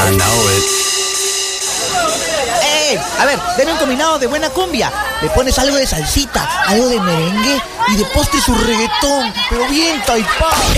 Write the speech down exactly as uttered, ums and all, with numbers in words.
I know it. ¡Eh! A ver, deme un combinado de buena cumbia. Le pones algo de salsita, algo de merengue y de postre su reggaetón, pero bien taipá.